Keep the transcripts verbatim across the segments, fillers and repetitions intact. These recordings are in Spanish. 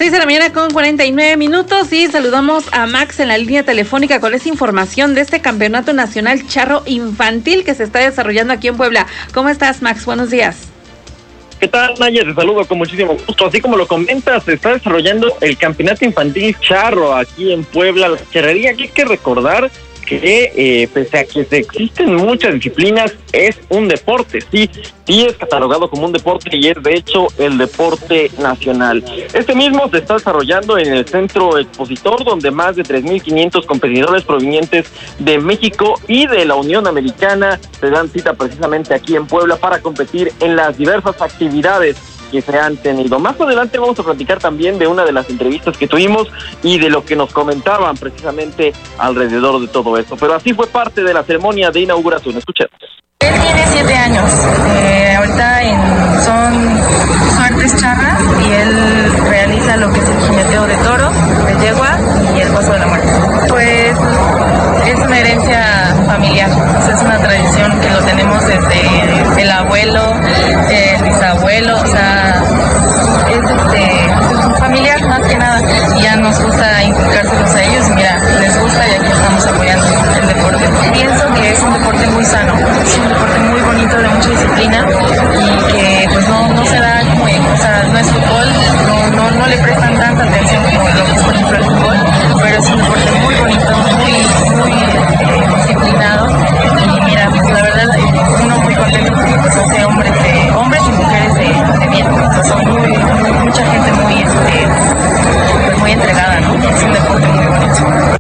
Seis de la mañana con cuarenta y nueve minutos y saludamos a Max en la línea telefónica con esa información de este campeonato nacional charro infantil que se está desarrollando aquí en Puebla. ¿Cómo estás, Max? Buenos días. ¿Qué tal, Naya? Te saludo con muchísimo gusto. Así como lo comentas, se está desarrollando el campeonato infantil charro aquí en Puebla, la charrería. Aquí hay que recordar que eh, pese a que existen muchas disciplinas, es un deporte, sí, sí es catalogado como un deporte y es de hecho el deporte nacional. Este mismo se está desarrollando en el Centro Expositor, donde más de tres mil quinientos competidores provenientes de México y de la Unión Americana se dan cita precisamente aquí en Puebla para competir en las diversas actividades que se han tenido. Más adelante vamos a platicar también de una de las entrevistas que tuvimos y de lo que nos comentaban precisamente alrededor de todo esto. Pero así fue parte de la ceremonia de inauguración. Escuchemos. Él tiene siete años. Eh, ahorita en, son suertes charras y él realiza lo que es el jineteo de toro, de yegua y el paso de la muerte. Pues es una herencia familiar. O sea, es una tradición que lo tenemos desde el abuelo, el bisabuelo, o sea, es este familiar más que nada. Y ya nos gusta inculcárselos a ellos y mira, les gusta y aquí estamos apoyando el deporte. Pienso que es un deporte muy sano, es un deporte muy bonito de mucha disciplina y que pues no, no se da como, o sea, no es fútbol, no, no, no le prestan tanta atención como lo que es por ejemplo el fútbol, pero es un deporte muy bonito, muy, muy eh, disciplinado y mira, pues la verdad uno muy contento porque pues hace hombres de, hombres y mujeres de, de bien, o sea, son muy, muy, mucha gente muy, este, pues muy entregada, ¿no? Es un deporte muy bonito.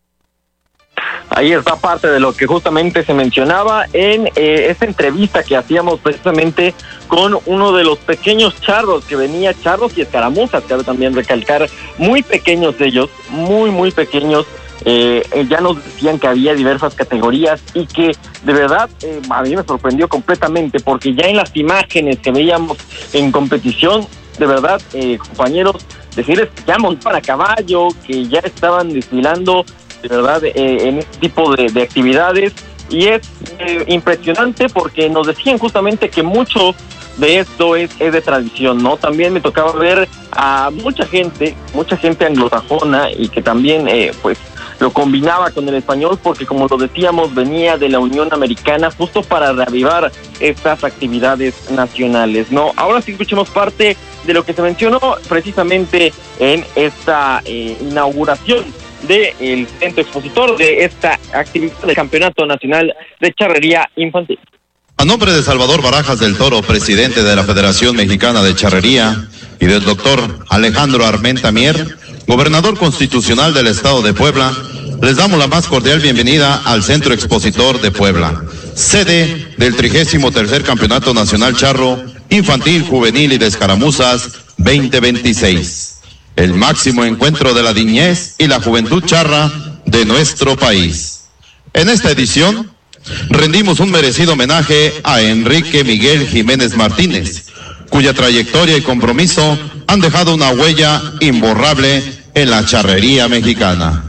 Ahí está parte de lo que justamente se mencionaba en eh, esta entrevista que hacíamos precisamente con uno de los pequeños charros que venía, charros y escaramuzas, cabe también recalcar, muy pequeños ellos, muy, muy pequeños. Eh, ya nos decían que había diversas categorías y que de verdad eh, a mí me sorprendió completamente porque ya en las imágenes que veíamos en competición, de verdad, eh, compañeros, decirles que ya montaban a caballo, que ya estaban desfilando de verdad eh, en este tipo de, de actividades y es eh, impresionante porque nos decían justamente que mucho de esto es, es de tradición, ¿no? También me tocaba ver a mucha gente, mucha gente anglosajona y que también eh, pues lo combinaba con el español porque como lo decíamos venía de la Unión Americana justo para reavivar estas actividades nacionales, ¿no? Ahora sí escuchemos parte de lo que se mencionó precisamente en esta eh, inauguración del Centro Expositor de esta actividad del Campeonato Nacional de Charrería Infantil. A nombre de Salvador Barajas del Toro, presidente de la Federación Mexicana de Charrería, y del doctor Alejandro Armenta Mier, gobernador constitucional del Estado de Puebla, les damos la más cordial bienvenida al Centro Expositor de Puebla, sede del trigésimo tercer Campeonato Nacional Charro, Infantil, Juvenil y de Escaramuzas veinte veintiséis. El máximo encuentro de la niñez y la juventud charra de nuestro país. En esta edición, rendimos un merecido homenaje a Enrique Miguel Jiménez Martínez, cuya trayectoria y compromiso han dejado una huella imborrable en la charrería mexicana.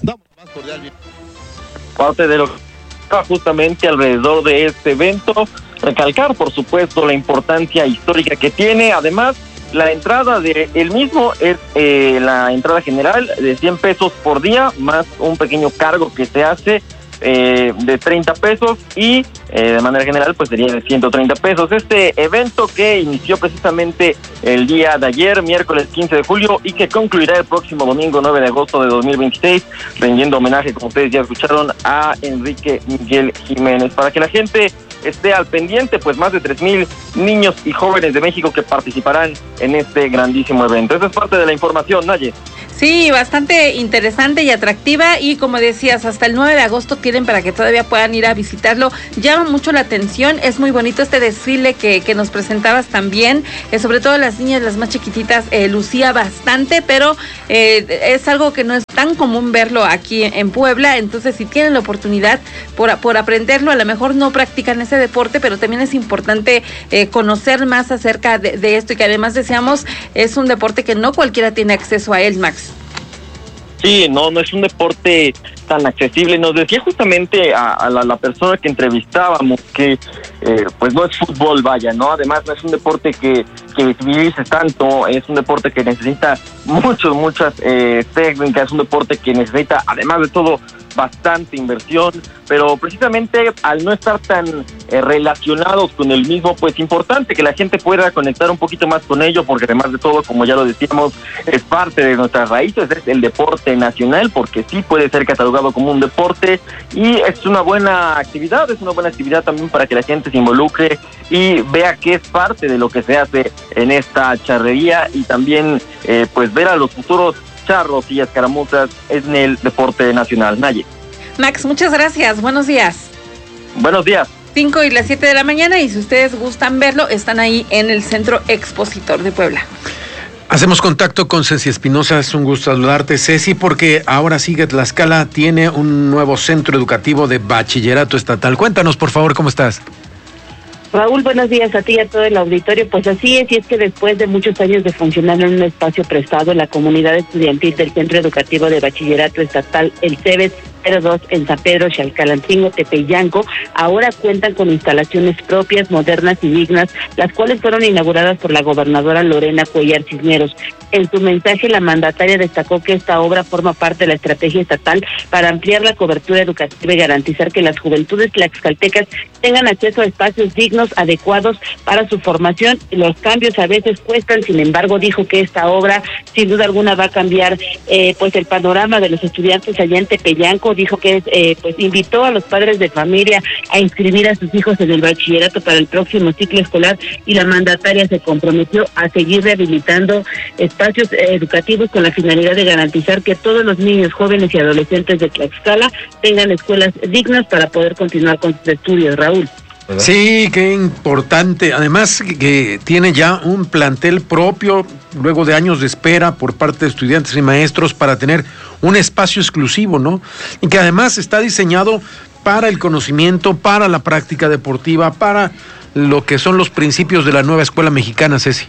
Parte de lo que está justamente alrededor de este evento, recalcar por supuesto la importancia histórica que tiene, además la entrada de el mismo es eh, la entrada general de cien pesos por día, más un pequeño cargo que se hace eh, de treinta pesos y eh, de manera general pues sería de ciento treinta pesos. Este evento que inició precisamente el día de ayer, miércoles quince de julio, y que concluirá el próximo domingo nueve de agosto de dos mil veintiséis, rindiendo homenaje, como ustedes ya escucharon, a Enrique Miguel Jiménez. Para que la gente esté al pendiente, pues más de tres mil niños y jóvenes de México que participarán en este grandísimo evento. Esa es parte de la información, Naye. Sí, bastante interesante y atractiva y como decías, hasta el nueve de agosto tienen para que todavía puedan ir a visitarlo. Llama mucho la atención, es muy bonito este desfile que, que nos presentabas también, eh, sobre todo las niñas, las más chiquititas, eh, lucía bastante, pero eh, es algo que no es tan común verlo aquí en Puebla, entonces si tienen la oportunidad por, por aprenderlo, a lo mejor no practican ese deporte, pero también es importante eh, conocer más acerca de, de esto y que además deseamos, es un deporte que no cualquiera tiene acceso a él, Max. Sí, no, no es un deporte tan accesible. Nos decía justamente a, a la, la persona que entrevistábamos que eh, pues no es fútbol, vaya, ¿no? Además no es un deporte que, que visibilice tanto, es un deporte que necesita muchos, muchas eh, técnicas, es un deporte que necesita, además de todo, bastante inversión, pero precisamente al no estar tan eh, relacionados con el mismo, pues importante que la gente pueda conectar un poquito más con ello, porque además de todo, como ya lo decíamos, es parte de nuestras raíces, es el deporte nacional, porque sí puede ser catalogado como un deporte y es una buena actividad, es una buena actividad también para que la gente se involucre y vea que es parte de lo que se hace en esta charrería y también eh, pues ver a los futuros charros y escaramuzas en el deporte nacional. Naye. Max, muchas gracias. Buenos días. Buenos días. cinco y las siete de la mañana y si ustedes gustan verlo, están ahí en el Centro Expositor de Puebla. Hacemos contacto con Ceci Espinosa, es un gusto saludarte, Ceci, porque ahora sí que Tlaxcala tiene un nuevo centro educativo de bachillerato estatal. Cuéntanos, por favor, ¿cómo estás? Raúl, buenos días a ti y a todo el auditorio. Pues así es, y es que después de muchos años de funcionar en un espacio prestado, la comunidad estudiantil del Centro Educativo de Bachillerato Estatal, el CEBES cero dos en San Pedro, Xalcalancingo, Tepeyanco, ahora cuentan con instalaciones propias, modernas y dignas, las cuales fueron inauguradas por la gobernadora Lorena Cuellar Cisneros. En su mensaje, la mandataria destacó que esta obra forma parte de la estrategia estatal para ampliar la cobertura educativa y garantizar que las juventudes tlaxcaltecas tengan acceso a espacios dignos, adecuados para su formación. Los cambios a veces cuestan, sin embargo, dijo que esta obra sin duda alguna va a cambiar eh, pues el panorama de los estudiantes allá en Tepeyanco. Dijo que eh, pues invitó a los padres de familia a inscribir a sus hijos en el bachillerato para el próximo ciclo escolar y la mandataria se comprometió a seguir rehabilitando espacios educativos con la finalidad de garantizar que todos los niños, jóvenes y adolescentes de Tlaxcala tengan escuelas dignas para poder continuar con sus estudios. Raúl. ¿Verdad? Sí, qué importante. Además que tiene ya un plantel propio, luego de años de espera por parte de estudiantes y maestros para tener un espacio exclusivo, ¿no? Y que además está diseñado para el conocimiento, para la práctica deportiva, para lo que son los principios de la nueva escuela mexicana, Ceci.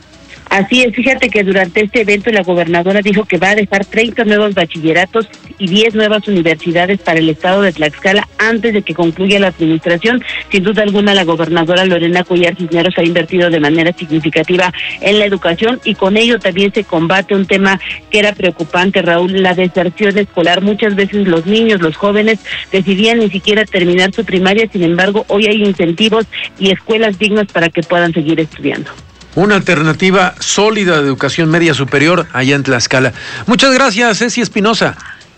Así es, fíjate que durante este evento la gobernadora dijo que va a dejar treinta nuevos bachilleratos y diez nuevas universidades para el estado de Tlaxcala antes de que concluya la administración. Sin duda alguna, la gobernadora Lorena Cuellar Cisneros ha invertido de manera significativa en la educación y con ello también se combate un tema que era preocupante, Raúl, la deserción escolar. Muchas veces los niños, los jóvenes decidían ni siquiera terminar su primaria, sin embargo, hoy hay incentivos y escuelas dignas para que puedan seguir estudiando. Una alternativa sólida de educación media superior allá en Tlaxcala. Muchas gracias, Ceci Espinosa.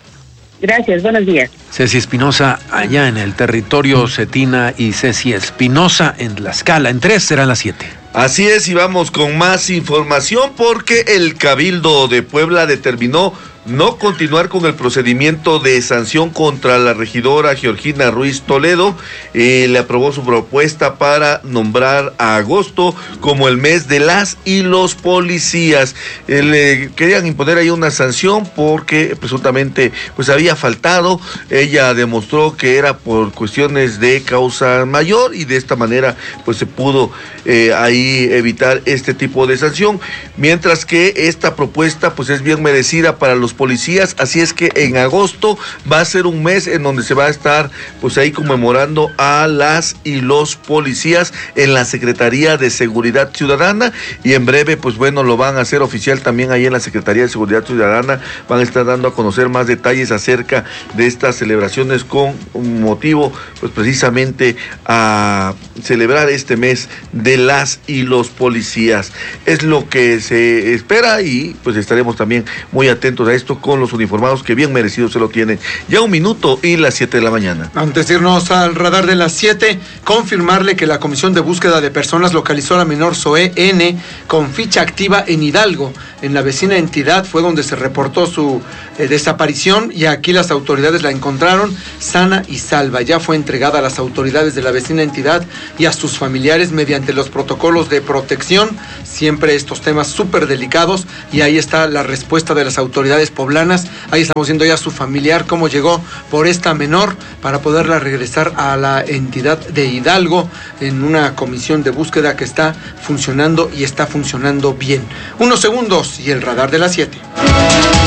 Gracias, buenos días. Ceci Espinosa allá en el territorio Cetina y Ceci Espinosa en Tlaxcala. En tres serán las siete. Así es, y vamos con más información porque el Cabildo de Puebla determinó no continuar con el procedimiento de sanción contra la regidora Georgina Ruiz Toledo. Eh, le aprobó su propuesta para nombrar a agosto como el mes de las y los policías. Eh, le querían imponer ahí una sanción porque presuntamente pues había faltado. Ella demostró que era por cuestiones de causa mayor y de esta manera pues se pudo eh, ahí evitar este tipo de sanción, mientras que esta propuesta pues es bien merecida para los policías, así es que en agosto va a ser un mes en donde se va a estar pues ahí conmemorando a las y los policías en la Secretaría de Seguridad Ciudadana, y en breve pues bueno lo van a hacer oficial también ahí en la Secretaría de Seguridad Ciudadana. Van a estar dando a conocer más detalles acerca de estas celebraciones con un motivo pues precisamente a celebrar este mes de las y los policías. Es lo que se espera y pues estaremos también muy atentos a esto con los uniformados que bien merecidos se lo tienen. Ya un minuto y las siete de la mañana. Antes de irnos al radar de las siete, confirmarle que la Comisión de Búsqueda de Personas localizó a la menor Zoe N con ficha activa en Hidalgo. En la vecina entidad fue donde se reportó su eh, desaparición y aquí las autoridades la encontraron sana y salva. Ya fue entregada a las autoridades de la vecina entidad y a sus familiares mediante los protocolos de protección. Siempre estos temas súper delicados y ahí está la respuesta de las autoridades poblanas. Ahí estamos viendo ya a su familiar cómo llegó por esta menor para poderla regresar a la entidad de Hidalgo en una comisión de búsqueda que está funcionando y está funcionando bien. Unos segundos y el radar de las siete.